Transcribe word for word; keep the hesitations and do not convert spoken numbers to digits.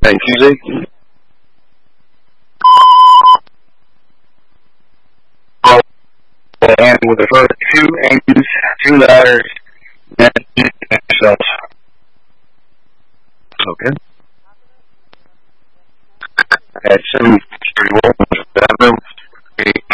Thank you, Zeke. And with the first two aims, two ladders, and yourself. Okay. I had some pretty well bathroom.